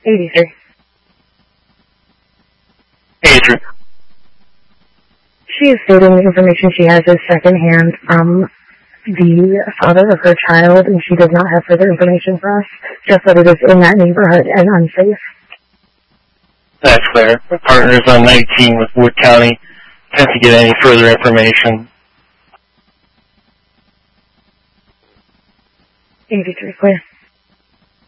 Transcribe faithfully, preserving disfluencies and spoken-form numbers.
eighty-three. eighty-three. She is stating the information she has is secondhand from the father of her child, and she does not have further information for us, just that it is in that neighborhood and unsafe. That's fair. Partners on nineteen with Wood County tend to get any further information. eighty-three, clear.